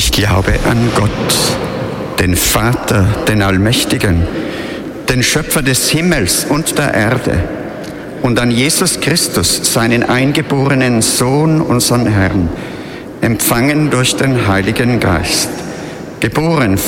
Ich glaube an Gott, den Vater, den Allmächtigen, den Schöpfer des Himmels und der Erde, und an Jesus Christus, seinen eingeborenen Sohn, unseren Herrn, empfangen durch den Heiligen Geist, geboren